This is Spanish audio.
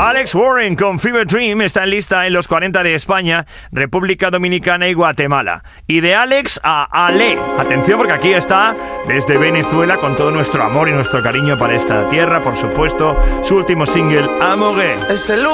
Alex Warren con Fever Dream está en lista en los 40 de España, República Dominicana y Guatemala. Y de Alex a Ale. Atención, porque aquí está desde Venezuela con todo nuestro amor y nuestro cariño para esta tierra, por supuesto, su último single, Amore.